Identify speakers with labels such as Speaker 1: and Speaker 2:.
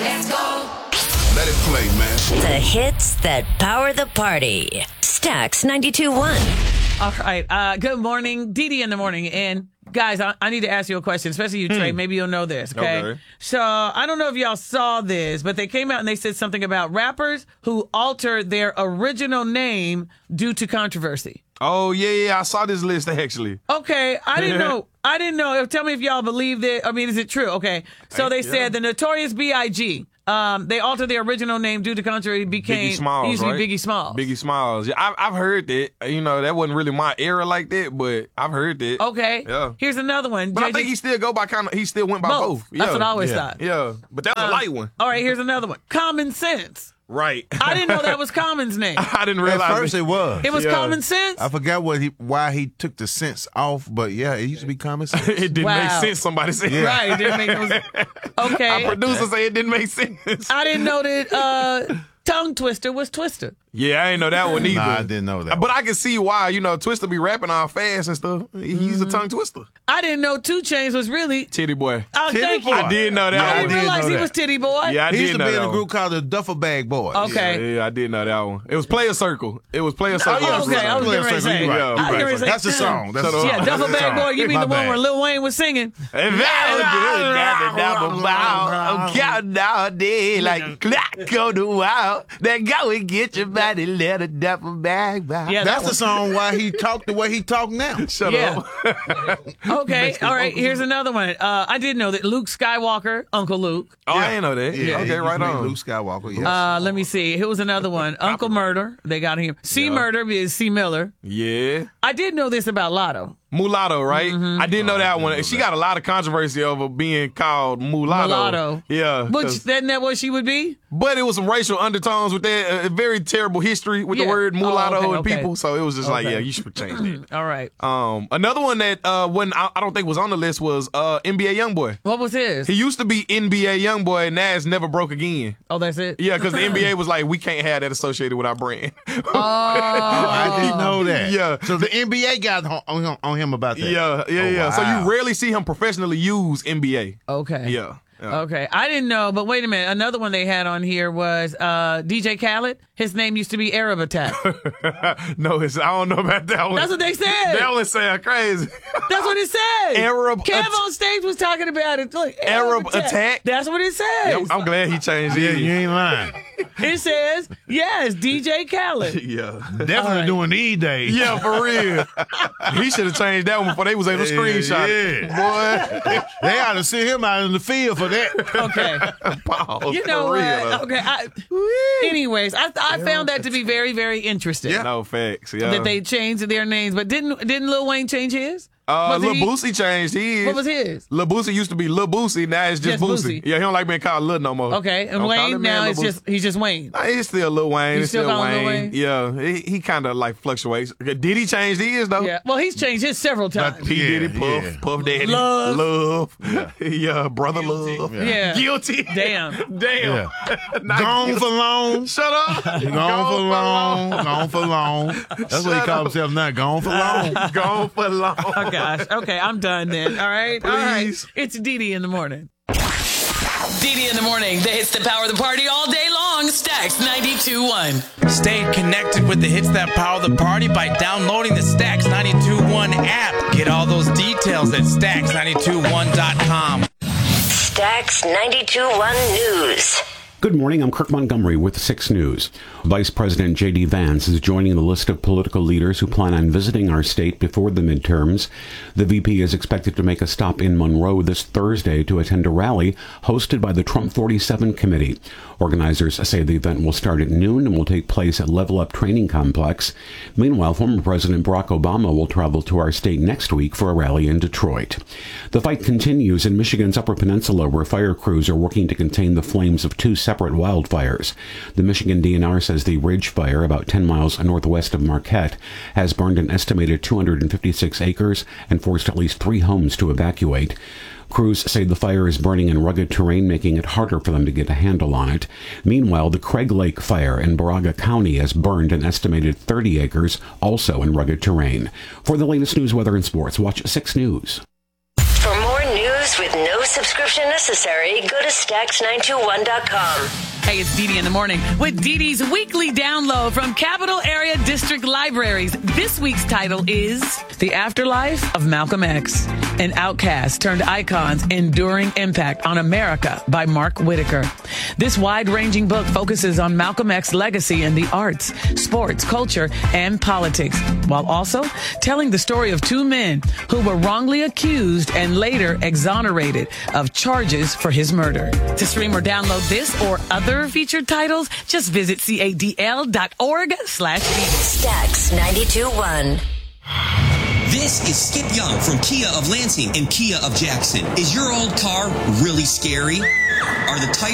Speaker 1: Let's go.
Speaker 2: Let it play, man.
Speaker 3: The hits that power the party. Stax 92.1.
Speaker 4: All right. Good morning. Dee in the morning. And guys, I need to ask you a question, especially you, Trey. Maybe you'll know this, okay? So I don't know if y'all saw this, but they came out and they said something about rappers who altered their original name due to controversy.
Speaker 5: Oh, yeah. I saw this list, actually.
Speaker 4: Okay. I didn't know. Tell me if y'all believe it. I mean, is it true? Okay. So they said the Notorious B.I.G., they altered their original name due to controversy.
Speaker 5: Biggie Smalls,
Speaker 4: used to
Speaker 5: right?
Speaker 4: be Biggie Smalls.
Speaker 5: Biggie Smalls. Yeah, I've heard that. You know, that wasn't really my era like that, but I've heard that.
Speaker 4: Okay.
Speaker 5: Yeah.
Speaker 4: Here's another one.
Speaker 5: But I think he still went by both.
Speaker 4: That's
Speaker 5: Yeah.
Speaker 4: what I always thought.
Speaker 5: Yeah. But that was a light one.
Speaker 4: All right, here's another one. Common Sense.
Speaker 5: Right.
Speaker 4: I didn't know that was Common's name.
Speaker 5: I didn't realize
Speaker 6: At first it was.
Speaker 4: It was Common Sense?
Speaker 6: I forgot why he took the sense off, but yeah, it used to be Common Sense.
Speaker 5: It didn't make sense, somebody said.
Speaker 6: Yeah.
Speaker 4: Right, it didn't make no sense. Okay.
Speaker 5: Our producer said it didn't make sense.
Speaker 4: I didn't know that Tongue Twister was Twister.
Speaker 5: Yeah, I ain't know that one either.
Speaker 6: Nah, I didn't know that.
Speaker 5: But I can see why, Twister be rapping all fast and stuff. He's a tongue twister.
Speaker 4: I didn't know 2 Chainz was really
Speaker 5: Titty Boy.
Speaker 4: Oh,
Speaker 6: Titty
Speaker 4: thank
Speaker 6: Boy.
Speaker 4: you.
Speaker 5: I did know that
Speaker 4: I
Speaker 5: one.
Speaker 4: didn't realize
Speaker 6: know
Speaker 4: he
Speaker 6: that.
Speaker 4: was Titty Boy.
Speaker 5: Yeah, I
Speaker 6: He
Speaker 5: did
Speaker 6: used to
Speaker 5: know
Speaker 6: be in
Speaker 5: that
Speaker 6: a
Speaker 5: one.
Speaker 6: group called the Duffel Bag Boys.
Speaker 4: Okay.
Speaker 5: Yeah, I did know that one. It was Player Circle. It was Player Circle.
Speaker 6: yeah,
Speaker 4: Okay, I was getting ready to say.
Speaker 6: You're right.
Speaker 5: Yeah,
Speaker 4: I was getting ready to say.
Speaker 6: That's the song. That's the song.
Speaker 4: Yeah, Duffel
Speaker 6: That's the
Speaker 4: Bag
Speaker 6: song.
Speaker 4: Boy. You mean
Speaker 6: My
Speaker 4: the one
Speaker 6: bad.
Speaker 4: where Lil Wayne was singing?
Speaker 5: I'm counting all day like clock on the wall. Then go and get your body, let a duffel bag by.
Speaker 4: Yeah,
Speaker 6: That's
Speaker 4: that
Speaker 6: the song why he talked the way he talk now.
Speaker 5: Shut
Speaker 4: Yeah.
Speaker 5: up.
Speaker 4: Okay, all right, here's another one. I did know that Luke Skywalker, Uncle Luke.
Speaker 5: Oh, I ain't know that.
Speaker 6: Yeah,
Speaker 5: Okay, right
Speaker 6: he named
Speaker 5: on.
Speaker 6: Luke Skywalker. Yes.
Speaker 4: Let me see. Here was another one. Uncle Murder. They got him. C Murder is C Miller.
Speaker 5: Yeah.
Speaker 4: I did know this about Lotto.
Speaker 5: Mulatto, right? I didn't know that one.
Speaker 6: know
Speaker 5: She
Speaker 6: that.
Speaker 5: got a lot of controversy over being called Mulatto.
Speaker 4: Mulatto.
Speaker 5: Yeah.
Speaker 4: Which,
Speaker 5: 'cause-
Speaker 4: isn't that what she would be?
Speaker 5: But it was some racial undertones with that. Very terrible history with the
Speaker 4: Yeah.
Speaker 5: word mulatto
Speaker 4: Oh, okay,
Speaker 5: and
Speaker 4: okay.
Speaker 5: people. So it was just like,
Speaker 4: Okay.
Speaker 5: yeah, you should change that.
Speaker 4: All right.
Speaker 5: Another one that I don't think was on the list was NBA YoungBoy.
Speaker 4: What was his?
Speaker 5: He used to be NBA YoungBoy, and now it's never broke again.
Speaker 4: Oh, that's it?
Speaker 5: Yeah, because the NBA was like, we can't have that associated with our brand.
Speaker 6: I didn't know that.
Speaker 5: Yeah.
Speaker 6: So the NBA got on him about that.
Speaker 5: Yeah.
Speaker 6: Oh,
Speaker 5: So
Speaker 6: wow.
Speaker 5: you rarely see him professionally use NBA.
Speaker 4: Okay.
Speaker 5: Yeah.
Speaker 4: Okay. I didn't know, but wait a minute. Another one they had on here was DJ Khaled. His name used to be Arab Attack.
Speaker 5: No, I don't know about that one.
Speaker 4: That's what they said.
Speaker 5: That one sound crazy.
Speaker 4: That's what it said.
Speaker 5: Arab
Speaker 4: Kev on stage was talking about it. Look,
Speaker 5: Arab Attack?
Speaker 4: That's what it says.
Speaker 5: Yeah, I'm glad he changed
Speaker 6: Yeah,
Speaker 5: it.
Speaker 6: you ain't lying.
Speaker 4: It says, yes, DJ Khaled.
Speaker 5: Yeah.
Speaker 6: Definitely doing these days.
Speaker 5: Yeah, for real. He should have changed that one before they was able to screenshot it. Boy.
Speaker 6: They ought to send him out in the field for that.
Speaker 4: Okay.
Speaker 5: Pause.
Speaker 4: You know
Speaker 5: for real,
Speaker 4: what?
Speaker 5: though.
Speaker 4: Okay. Anyways, I found that to be very, very interesting.
Speaker 5: No facts. Yeah.
Speaker 4: That they changed their names. But didn't Lil Wayne change his? Was
Speaker 5: Lil
Speaker 4: he-
Speaker 5: Boosie changed his.
Speaker 4: What was his?
Speaker 5: Lil Boosie used to be Lil Boosie, now it's just Boosie.
Speaker 4: Boosie.
Speaker 5: Yeah, he don't like being called Lil no more.
Speaker 4: Okay. And
Speaker 5: Don't call
Speaker 4: Wayne
Speaker 5: that man
Speaker 4: now
Speaker 5: Lil
Speaker 4: it's
Speaker 5: Boosie.
Speaker 4: he's just Wayne.
Speaker 5: Nah, it's still Lil Wayne.
Speaker 4: You
Speaker 5: It's
Speaker 4: still
Speaker 5: still
Speaker 4: call him Lil
Speaker 5: Wayne.
Speaker 4: Wayne?
Speaker 5: Yeah, he kind of like fluctuates. Did he change his though?
Speaker 4: Yeah. Well, he's changed his several times.
Speaker 5: P. Diddy, Puff,
Speaker 6: yeah.
Speaker 5: Puff Daddy,
Speaker 4: Love.
Speaker 5: yeah, Brother Love,
Speaker 4: Yeah.
Speaker 5: Guilty,
Speaker 4: Damn.
Speaker 5: damn, Not
Speaker 6: Gone
Speaker 5: guilty.
Speaker 6: for long.
Speaker 5: Shut up,
Speaker 6: Gone for long. Gone for long. That's what he calls himself now. Gone for long.
Speaker 5: Gone for long.
Speaker 4: Oh, gosh. Okay, I'm done then. All right. All right.
Speaker 5: Please.
Speaker 4: It's Dee in the morning.
Speaker 1: Dee in the morning. The hits that power the party all day long. Stax 92.1.
Speaker 7: Stay connected with the hits that power the party by downloading the Stax 92.1 app. Get all those details at stax921.com.
Speaker 3: Stax 92.1 News.
Speaker 8: Good morning, I'm Kirk Montgomery with 6 News. Vice President J.D. Vance is joining the list of political leaders who plan on visiting our state before the midterms. The VP is expected to make a stop in Monroe this Thursday to attend a rally hosted by the Trump 47 Committee. Organizers say the event will start at noon and will take place at Level Up Training Complex. Meanwhile, former President Barack Obama will travel to our state next week for a rally in Detroit. The fight continues in Michigan's Upper Peninsula, where fire crews are working to contain the flames of 2 separate wildfires. The Michigan DNR says the Ridge Fire, about 10 miles northwest of Marquette, has burned an estimated 256 acres and forced at least 3 homes to evacuate. Crews say the fire is burning in rugged terrain, making it harder for them to get a handle on it. Meanwhile, the Craig Lake Fire in Baraga County has burned an estimated 30 acres, also in rugged terrain. For the latest news, weather, and sports, watch 6 News.
Speaker 3: For more news with no subscription necessary. Go to Stax921.com.
Speaker 1: Hey, it's Dee Dee in the morning with Dee Dee's weekly download from Capital Area District Libraries. This week's title is
Speaker 4: The Afterlife of Malcolm X, an outcast turned icon's enduring impact on America by Mark Whitaker. This wide-ranging book focuses on Malcolm X's legacy in the arts, sports, culture, and politics, while also telling the story of two men who were wrongly accused and later exonerated of charges for his murder. To stream or download this or other featured titles, just visit cadl.org/.
Speaker 3: Stax 92.1.
Speaker 9: This is Skip Young from Kia of Lansing and Kia of Jackson. Is your old car really scary? Are the tires